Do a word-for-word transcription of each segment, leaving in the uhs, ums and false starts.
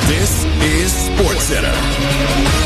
This is SportsCenter.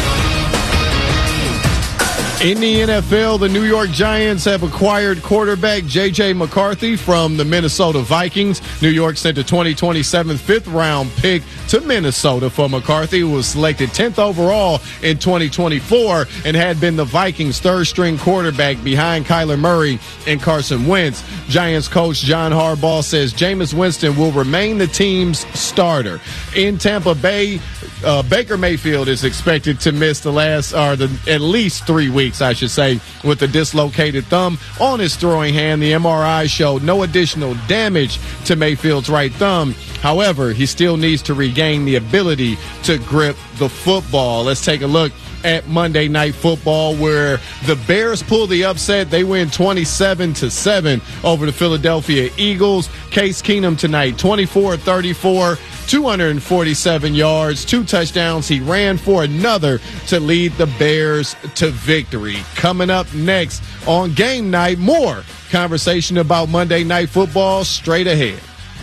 In the N F L, the New York Giants have acquired quarterback J J McCarthy from the Minnesota Vikings. New York sent a twenty twenty-seven fifth-round pick to Minnesota for McCarthy, who was selected tenth overall in twenty twenty-four and had been the Vikings' third-string quarterback behind Kyler Murray and Carson Wentz. Giants coach John Harbaugh says Jameis Winston will remain the team's starter. In Tampa Bay, uh, Baker Mayfield is expected to miss the last, or the, at least three weeks, I should say, with a dislocated thumb on his throwing hand. The M R I showed no additional damage to Mayfield's right thumb. However, he still needs to regain the ability to grip the football. Let's take a look at Monday Night Football, where the Bears pull the upset. They win twenty-seven to seven over the Philadelphia Eagles. Case Keenum tonight, twenty-four thirty-four, two hundred forty-seven yards, two touchdowns. He ran for another to lead the Bears to victory. Coming up next on Game Night, more conversation about Monday Night Football straight ahead.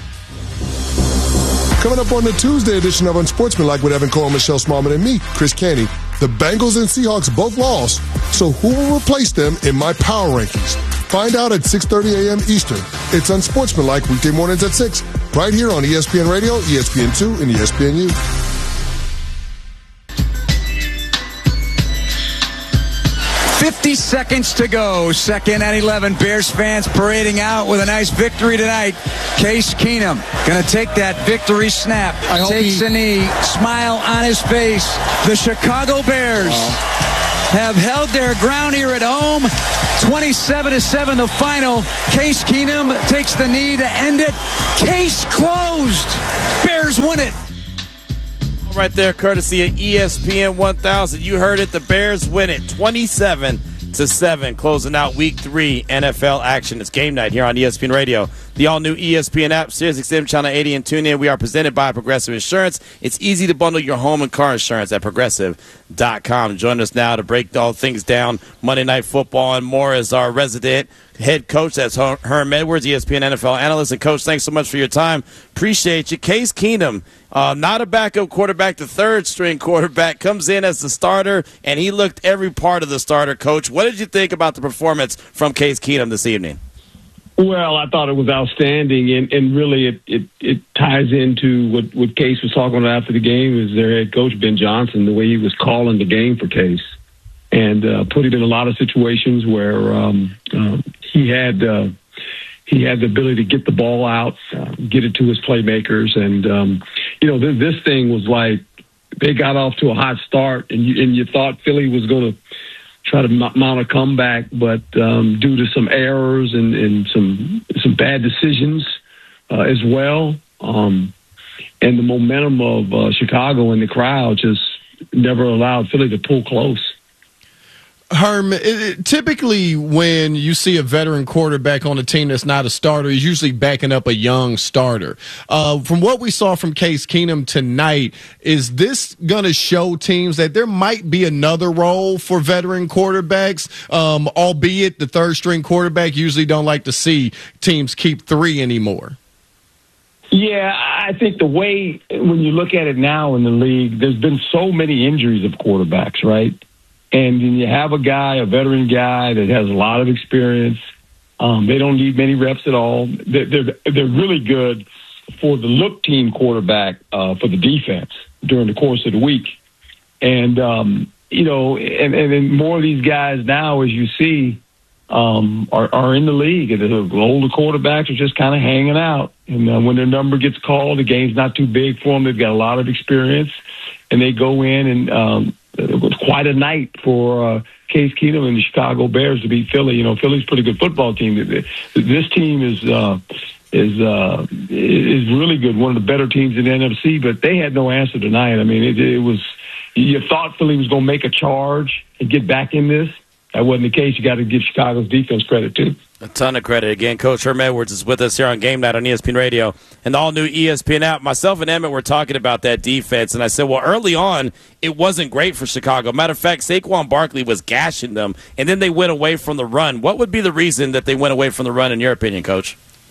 Coming up on the Tuesday edition of Unsportsmanlike with Evan Cole, Michelle Smallman, and me, Chris Canty. The Bengals and Seahawks both lost, so who will replace them in my power rankings? Find out at six thirty a.m. Eastern. It's Unsportsmanlike weekday mornings at six, right here on E S P N Radio, E S P N two, and E S P N U. fifty seconds to go. Second and eleven. Bears fans parading out with a nice victory tonight. Case Keenum going to take that victory snap. I Takes he... a knee. Smile on his face. The Chicago Bears oh. have held their ground here at home. twenty-seven to seven the final. Case Keenum takes the knee to end it. Case closed. Bears win it. Right there, courtesy of E S P N one thousand. You heard it. The Bears win it, twenty-seven to seven, closing out Week Three N F L action. It's Game Night here on E S P N Radio, the all-new E S P N app, SiriusXM Channel eighty, and TuneIn. We are presented by Progressive Insurance. It's easy to bundle your home and car insurance at progressive dot com. Join us now to break all things down. Monday Night Football and more is our resident head coach. That's Herm Edwards, E S P N N F L analyst. And, Coach, thanks so much for your time. Appreciate you. Case Keenum, uh, not a backup quarterback, the third-string quarterback, comes in as the starter, and he looked every part of the starter, Coach. What did you think about the performance from Case Keenum this evening? Well, I thought it was outstanding, and, and really it, it, it ties into what, what Case was talking about after the game is their head coach, Ben Johnson, the way he was calling the game for Case, and uh, put him in a lot of situations where um, um, he had uh, he had the ability to get the ball out, uh, get it to his playmakers, and um, you know th- this thing was like they got off to a hot start, and you, and you thought Philly was going to try to mount a comeback, but um, due to some errors and, and some some bad decisions uh, as well, um, and the momentum of uh, Chicago and the crowd just never allowed Philly to pull close. Herm, it, it, typically when you see a veteran quarterback on a team that's not a starter, he's usually backing up a young starter. Uh, from what we saw from Case Keenum tonight, is this going to show teams that there might be another role for veteran quarterbacks, um, albeit the third-string quarterback usually don't like to see teams keep three anymore? Yeah, I think the way, when you look at it now in the league, there's been so many injuries of quarterbacks, right? And then you have a guy, a veteran guy that has a lot of experience. Um, they don't need many reps at all. They're, they're, they're really good for the look team quarterback uh, for the defense during the course of the week. And, um, you know, and, and then more of these guys now, as you see, um, are, are in the league. And the older quarterbacks are just kind of hanging out. And uh, when their number gets called, the game's not too big for them. They've got a lot of experience. And they go in and um, it was quite a night for uh, Case Keenum and the Chicago Bears to beat Philly. You know, Philly's a pretty good football team. This team is uh, is uh, is really good, one of the better teams in the N F C, but they had no answer tonight. I mean, it, it was you thought Philly was going to make a charge and get back in this. That wasn't the case. You got to give Chicago's defense credit, too. A ton of credit. Again, Coach Herm Edwards is with us here on Game Night on E S P N Radio and the all-new E S P N app. Myself and Emmett were talking about that defense, and I said, well, early on, it wasn't great for Chicago. Matter of fact, Saquon Barkley was gashing them, and then they went away from the run. What would be the reason that they went away from the run, in your opinion, Coach?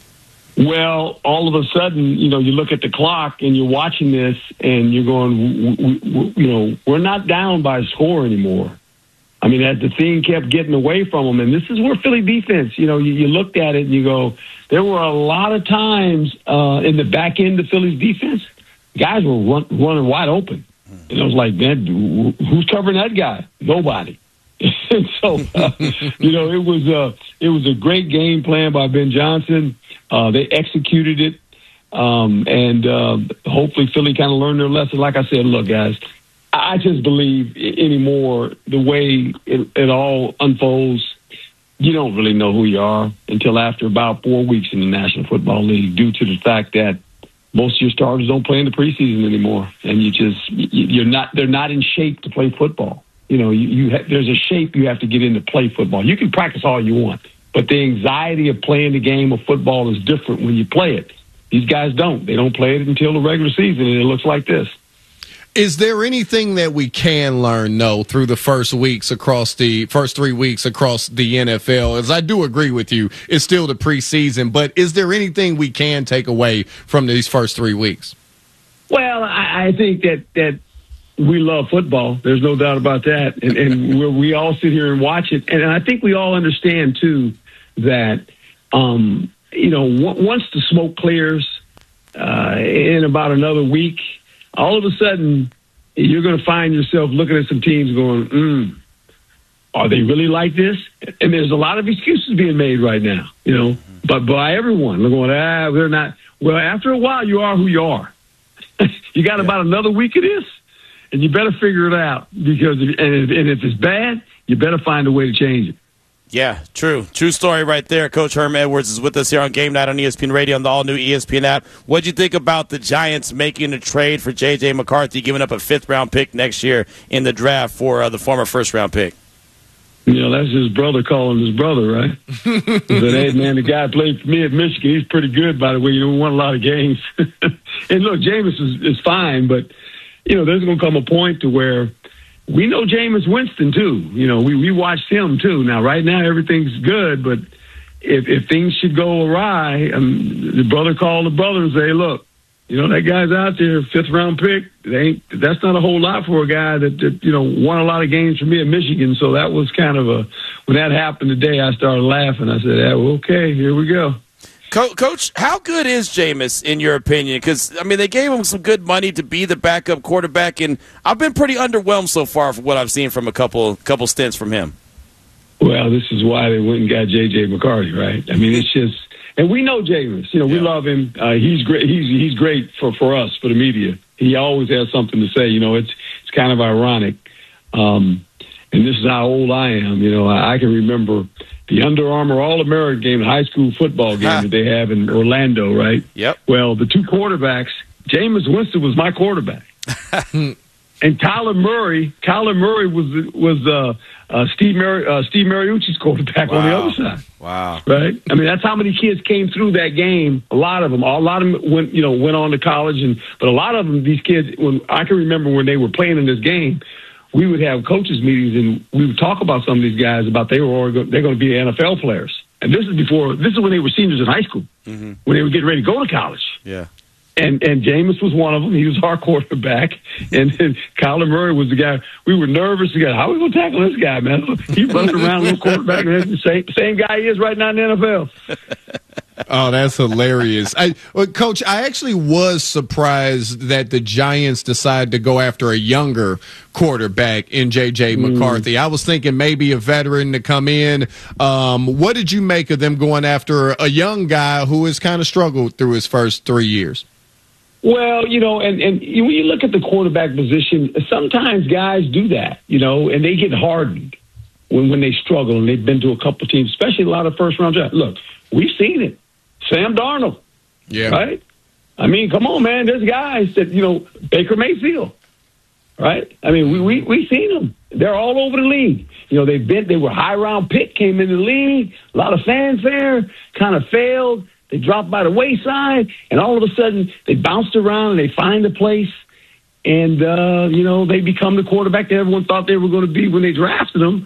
Well, all of a sudden, you know, you look at the clock and you're watching this and you're going, w- w- you know, we're not down by a score anymore. I mean, as the thing kept getting away from them, and this is where Philly defense, you know, you, you looked at it and you go, there were a lot of times uh, in the back end of Philly's defense, guys were run, running wide open. And I was like, man, who's covering that guy? Nobody. And so, uh, you know, it was a, it was a great game plan by Ben Johnson. Uh, they executed it. Um, and uh, hopefully Philly kind of learned their lesson. Like I said, look, guys, I just believe anymore the way it, it all unfolds, you don't really know who you are until after about four weeks in the National Football League due to the fact that most of your starters don't play in the preseason anymore. And you just, you're not, they're not in shape to play football. You know, you, you ha- there's a shape you have to get in to play football. You can practice all you want, but the anxiety of playing the game of football is different when you play it. These guys don't. They don't play it until the regular season, and it looks like this. Is there anything that we can learn, though, through the first weeks across the first three weeks across the N F L? As I do agree with you, it's still the preseason, but is there anything we can take away from these first three weeks? Well, I, I think that that we love football. There's no doubt about that, and, and we're, we all sit here and watch it. And I think we all understand too that um, you know w- once the smoke clears uh, in about another week, all of a sudden, you're going to find yourself looking at some teams going, mm, are they really like this? And there's a lot of excuses being made right now, you know, but by everyone. They're going, ah, they're not. Well, after a while, you are who you are. You got yeah. about another week of this, and you better figure it out. Because if, and, if, and if it's bad, you better find a way to change it. Yeah, true. True story right there. Coach Herm Edwards is with us here on Game Night on E S P N Radio and the all-new E S P N app. What'd you think about the Giants making a trade for J J. McCarthy, giving up a fifth-round pick next year in the draft for uh, the former first-round pick? You know, that's his brother calling his brother, right? He said, hey, man, the guy played for me at Michigan. He's pretty good, by the way. You know, we won a lot of games. And, look, Jameis is, is fine, but, you know, there's going to come a point to where we know Jameis Winston, too. You know, we, we watched him, too. Now, right now, everything's good, but if, if things should go awry, um, the brother called the brother and say, look, you know, that guy's out there, fifth-round pick. They ain't, that's not a whole lot for a guy that, that, you know, won a lot of games for me at Michigan. So that was kind of a – when that happened today, I started laughing. I said, oh, okay, here we go. Co- Coach, how good is Jameis, in your opinion? Because, I mean, they gave him some good money to be the backup quarterback, and I've been pretty underwhelmed so far for what I've seen from a couple couple stints from him. Well, this is why they went and got J J. McCarthy, right? I mean, it's just – and we know Jameis. You know, we yeah. love him. Uh, he's great. He's he's great for, for us, for the media. He always has something to say. You know, it's it's kind of ironic. Um, and this is how old I am. You know, I, I can remember – the Under Armour All-American game, the high school football game that they have in Orlando, right? Yep. Well, the two quarterbacks, Jameis Winston was my quarterback. And Kyler Murray, Kyler Murray was was uh, uh, Steve Mari- uh, Steve Mariucci's quarterback wow. on the other side. Wow. Right? I mean, that's how many kids came through that game. A lot of them. A lot of them went, you know, went on to college, and but a lot of them, these kids, when I can remember when they were playing in this game, we would have coaches meetings and we would talk about some of these guys about they were all go, they're going to be N F L players. And this is before, this is when they were seniors in high school, mm-hmm. when they were getting ready to go to college. Yeah. And and Jameis was one of them. He was our quarterback. And then Kyler Murray was the guy. We were nervous together. How are we going to tackle this guy, man? He runs around, little quarterback, and the same, same guy he is right now in the N F L. Oh, that's hilarious. I, well, Coach, I actually was surprised that the Giants decided to go after a younger quarterback in J J. McCarthy. Mm. I was thinking maybe a veteran to come in. Um, what did you make of them going after a young guy who has kind of struggled through his first three years? Well, you know, and, and when you look at the quarterback position, sometimes guys do that, you know, and they get hardened when, when they struggle, and they've been to a couple of teams, especially a lot of first-round drafts. Look, we've seen it. Sam Darnold, yeah, right? I mean, come on, man. There's guys that, you know, Baker Mayfield, right? I mean, we we we seen them. They're all over the league. You know, they've been, they were high-round pick, came in the league, a lot of fanfare, kind of failed. They dropped by the wayside, and all of a sudden they bounced around and they find a place, and, uh, you know, they become the quarterback that everyone thought they were going to be when they drafted them.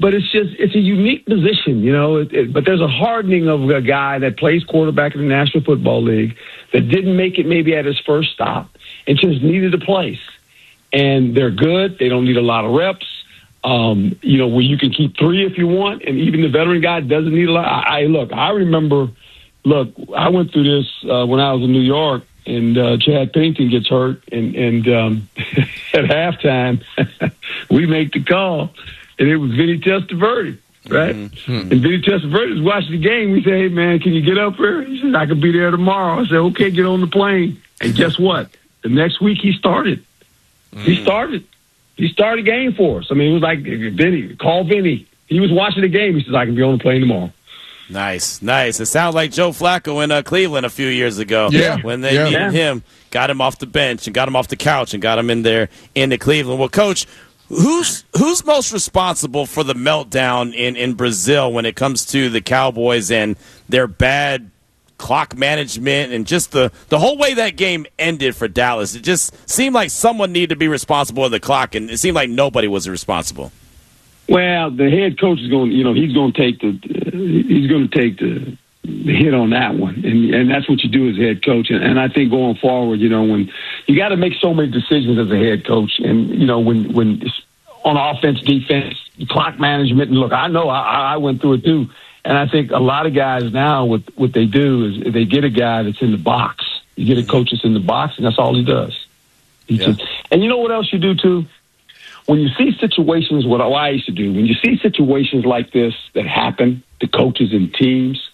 but it's just it's a unique position, you know. It, it, but there's a hardening of a guy that plays quarterback in the National Football League that didn't make it maybe at his first stop and just needed a place. And they're good. They don't need a lot of reps. Um, you know, where you can keep three if you want, and even the veteran guy doesn't need a lot. I, I look, I remember, look, I went through this uh, when I was in New York, and uh, Chad Pennington gets hurt, and and um, at halftime we make the call, and it was Vinny Testaverde, right? Mm-hmm. And Vinny Testaverde was watching the game. We say, "Hey man, can you get up here?" He said, "I can be there tomorrow." I said, "Okay, get on the plane." And guess what? The next week he started. Mm-hmm. He started. He started a game for us. I mean, it was like, Vinny, call Vinny. He was watching the game. He says, I can be on the plane tomorrow. Nice, nice. It sounds like Joe Flacco in uh, Cleveland a few years ago. Yeah. When they yeah. needed yeah. him, got him off the bench and got him off the couch and got him in there into Cleveland. Well, Coach, who's who's most responsible for the meltdown in, in Brazil when it comes to the Cowboys and their bad clock management and just the, the whole way that game ended for Dallas? It just seemed like someone needed to be responsible for the clock, and it seemed like nobody was responsible. Well, the head coach is going, you know, he's going to take the uh, he's going to take the, the hit on that one, and and that's what you do as head coach. And, and I think going forward, you know, when you got to make so many decisions as a head coach, and you know, when when it's on offense, defense, clock management, and look, I know I, I went through it too. And I think a lot of guys now, what what they do is they get a guy that's in the box. You get a coach that's in the box, and that's all he does. He yeah. just, and you know what else you do, too? When you see situations, what I used to do, when you see situations like this that happen to coaches and teams,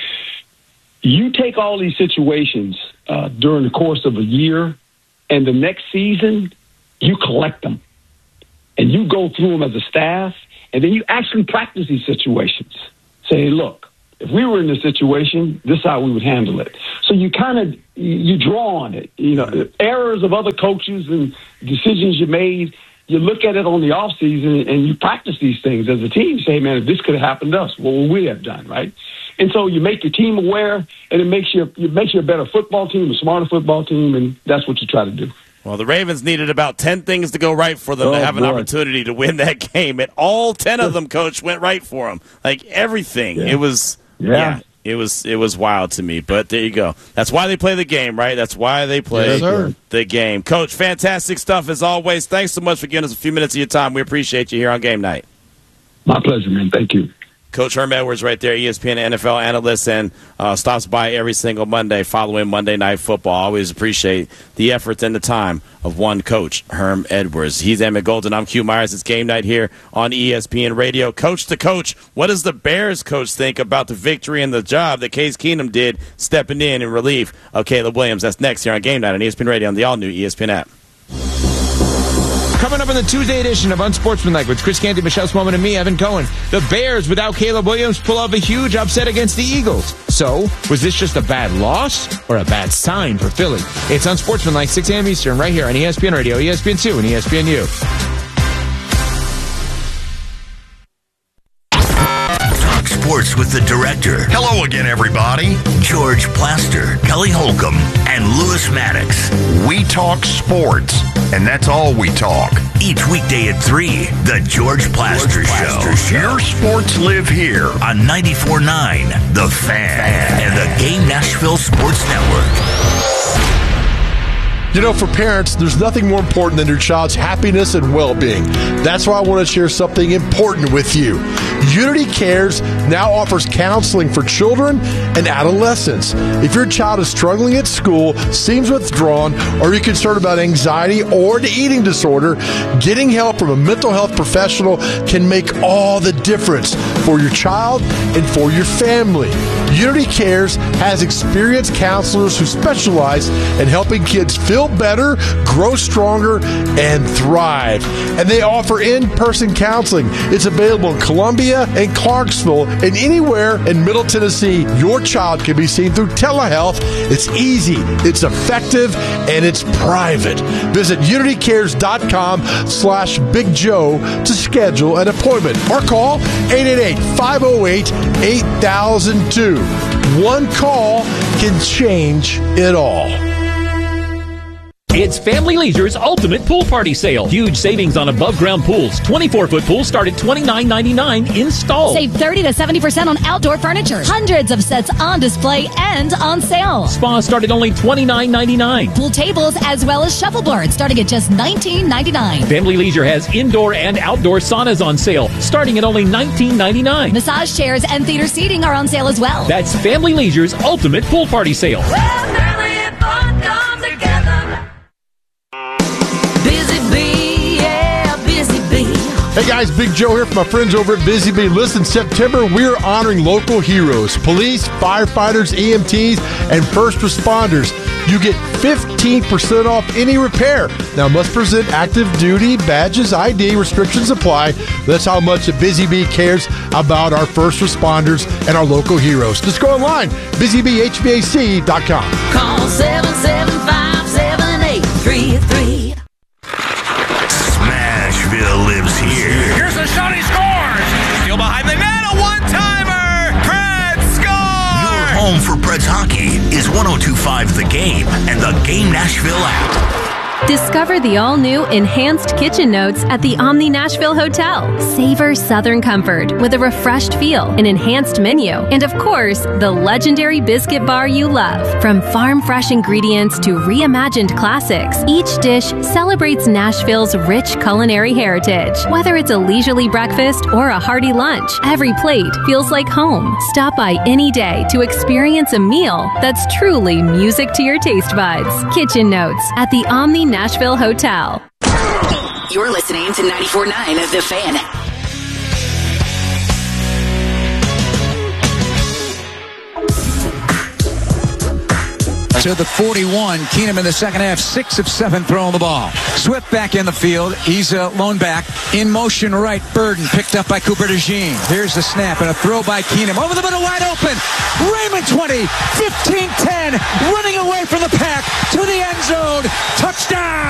you take all these situations uh, during the course of a year, and the next season, you collect them. And you go through them as a staff, and then you actually practice these situations. Say, look, if we were in this situation, this is how we would handle it. So you kind of, you draw on it. You know, errors of other coaches and decisions you made, you look at it on the off season and you practice these things as a team. You say, man, if this could have happened to us, what would we have done, right? And so you make your team aware, and it makes you, it makes you a better football team, a smarter football team, and that's what you try to do. Well, the Ravens needed about ten things to go right for them oh, to have an boy. opportunity to win that game. And all ten of them, Coach, went right for them. Like everything. Yeah. It was, yeah. yeah, it was it was wild to me. But there you go. That's why they play the game, right? That's why they play yes, the game. Coach, fantastic stuff as always. Thanks so much for giving us a few minutes of your time. We appreciate you here on Game Night. My pleasure, man. Thank you. Coach Herm Edwards right there, E S P N N F L analyst, and uh, stops by every single Monday following Monday Night Football. Always appreciate the effort and the time of one coach, Herm Edwards. He's Emmett Golden. I'm Q Myers. It's Game Night here on E S P N Radio. Coach to coach, what does the Bears coach think about the victory and the job that Case Keenum did stepping in in relief of Caleb Williams? That's next here on Game Night on E S P N Radio on the all-new E S P N app. Coming up in the Tuesday edition of Unsportsmanlike with Chris Canty, Michelle Smallman, and me, Evan Cohen. The Bears, without Caleb Williams, pull off a huge upset against the Eagles. So, was this just a bad loss or a bad sign for Philly? It's Unsportsmanlike, six a.m. Eastern, right here on E S P N Radio, E S P N two, and E S P N U. Talk sports with the director. Hello again, everybody. George Plaster, Kelly Holcomb, and Lewis Maddox. We talk sports, and that's all we talk. Each weekday at three, The George Plaster, George Plaster Show. Show. Your sports live here on ninety-four point nine, The Fan, Fan, and the Game Nashville Sports Network. You know, for parents, there's nothing more important than your child's happiness and well-being. That's why I want to share something important with you. Unity Cares now offers counseling for children and adolescents. If your child is struggling at school, seems withdrawn, or you're concerned about anxiety or an eating disorder, getting help from a mental health professional can make all the difference for your child and for your family. Unity Cares has experienced counselors who specialize in helping kids feel better, grow stronger, and thrive. And they offer in-person counseling. It's available in Columbia and Clarksville and anywhere in Middle Tennessee. Your child can be seen through telehealth. It's easy, it's effective, and it's private. Visit unitycares.com slash Big Joe to schedule an appointment or call eight eight eight, five oh eight, eight thousand two. One call can change it all. It's Family Leisure's Ultimate Pool Party Sale. Huge savings on above-ground pools. twenty-four foot pools start at twenty-nine ninety-nine installed. Save thirty to seventy percent on outdoor furniture. Hundreds of sets on display and on sale. Spas start at only twenty-nine ninety-nine. Pool tables as well as shuffleboards starting at just nineteen ninety-nine. Family Leisure has indoor and outdoor saunas on sale starting at only nineteen ninety-nine. Massage chairs and theater seating are on sale as well. That's Family Leisure's Ultimate Pool Party Sale. Well, family and fun come together. Busy Bee, yeah, Busy Bee. Hey guys, Big Joe here from my friends over at Busy Bee. Listen, September, we're honoring local heroes, police, firefighters, E M Ts, and first responders. You get fifteen percent off any repair. Now, must present active duty badges, I D, restrictions apply. That's how much the Busy Bee cares about our first responders and our local heroes. Just go online, busy bee h v a c dot com. Call seven seven five, seven eight three three. Smashville lives here. Here's a shot, he scores! Still behind the net, a one-timer! Preds score! Your home for Preds hockey is one oh two point five The Game and the Game Nashville app. Discover the all-new Enhanced Kitchen Notes at the Omni Nashville Hotel. Savor Southern comfort with a refreshed feel, an enhanced menu, and of course, the legendary biscuit bar you love. From farm-fresh ingredients to reimagined classics, each dish celebrates Nashville's rich culinary heritage. Whether it's a leisurely breakfast or a hearty lunch, every plate feels like home. Stop by any day to experience a meal that's truly music to your taste buds. Kitchen Notes at the Omni Nashville Hotel. You're listening to ninety-four point nine of The Fan. To the forty-one. Keenum in the second half, six of seven throwing the ball. Swift back in the field. He's a lone back. In motion right. Burden picked up by Cooper DeJean. Here's the snap and a throw by Keenum. Over the middle, wide open. Raymond twenty, fifteen ten. Running away from the pack to the end zone. Touchdown.